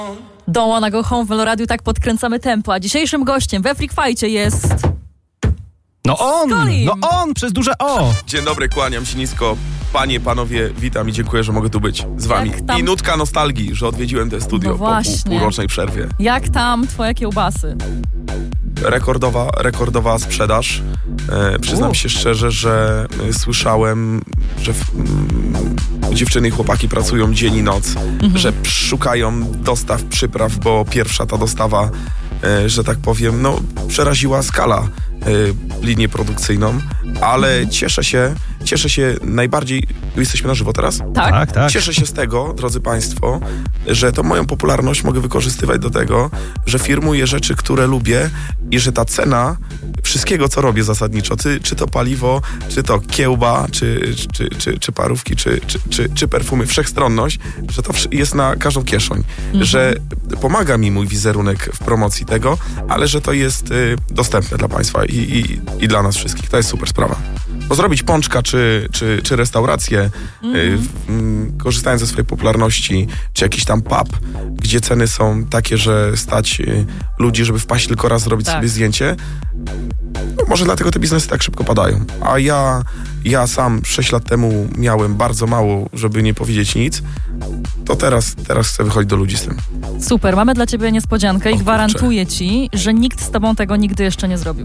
Don't Wanna Go Home w Meloradiu, tak podkręcamy tempo, a dzisiejszym gościem we Freak Fight'cie jest... No Skolim. przez duże O. Dzień dobry, kłaniam się nisko. Panie, panowie, witam i dziękuję, że mogę tu być z wami. Jak tam? I nutka nostalgii, że odwiedziłem te studio No po właśnie. półrocznej przerwie. Jak tam twoje kiełbasy? Rekordowa sprzedaż. Przyznam się szczerze, że słyszałem, że dziewczyny i chłopaki pracują dzień i noc, że szukają dostaw, przypraw, bo pierwsza ta dostawa, że tak powiem, no przeraziła skala linię produkcyjną, ale cieszę się najbardziej... Jesteśmy na żywo teraz? Tak? Tak. Cieszę się z tego, drodzy państwo, że tą moją popularność mogę wykorzystywać do tego, że firmuję rzeczy, które lubię i że ta cena wszystkiego, co robię zasadniczo, czy to paliwo, czy to kiełba, czy parówki, czy perfumy, wszechstronność, że to jest na każdą kieszeń, że pomaga mi mój wizerunek w promocji tego, ale że to jest dostępne dla państwa i dla nas wszystkich. To jest super sprawa. Bo zrobić pączka czy restaurację, korzystając ze swojej popularności, czy jakiś tam pub, gdzie ceny są takie, że stać ludzi, żeby wpaść tylko raz zrobić sobie zdjęcie, no może dlatego te biznesy tak szybko padają. A ja sam 6 lat temu miałem bardzo mało, żeby nie powiedzieć nic, to teraz chcę wychodzić do ludzi z tym. Super, mamy dla ciebie niespodziankę i kurczę. gwarantuję ci, że nikt z tobą tego nigdy jeszcze nie zrobił.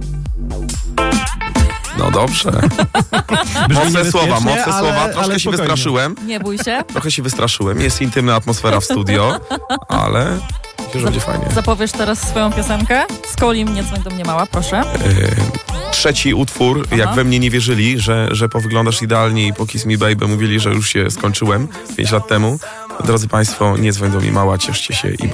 No dobrze. Mocne słowa. Troszkę się wystraszyłem. Nie bój się. Trochę się wystraszyłem. Jest intymna atmosfera w studio, ale myślę, że będzie fajnie. Zapowiesz teraz swoją piosenkę? Skolim, nie dzwoń do mnie mała, proszę. Trzeci utwór, jak we mnie nie wierzyli, że powyglądasz idealnie i po Kiss Me Baby mówili, że już się skończyłem 5 lat temu. Drodzy państwo, nie dzwoń do mnie mała, cieszcie się i